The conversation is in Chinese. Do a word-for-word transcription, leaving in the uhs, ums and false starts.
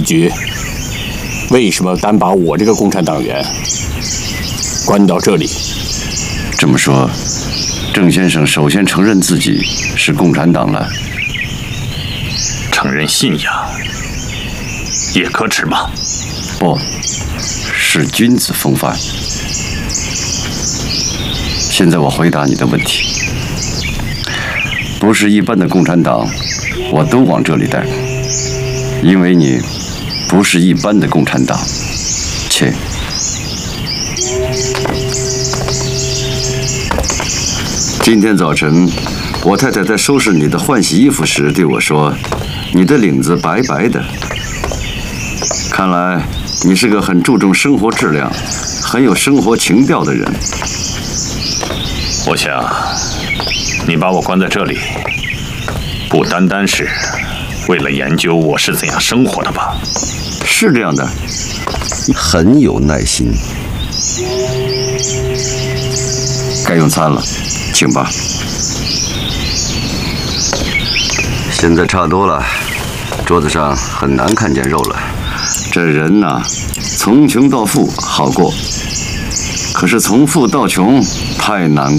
局为什么单把我这个共产党员关到这里？ 这么说，郑先生首先承认自己是共产党了， 承认信仰也可耻吗？ 不，是君子风范。现在我回答你的问题，不是一般的共产党，我都往这里带，因为你不是一般的共产党，切。今天早晨，我太太在收拾你的换洗衣服时对我说：“你的领子白白的。”看来你是个很注重生活质量、很有生活情调的人。 我想，你把我关在这里，不单单是为了研究我是怎样生活的吧？ 是这样的，很有耐心。该用餐了，请吧。现在差多了，桌子上很难看见肉了。这人呐，从穷到富好过，可是从富到穷太难过。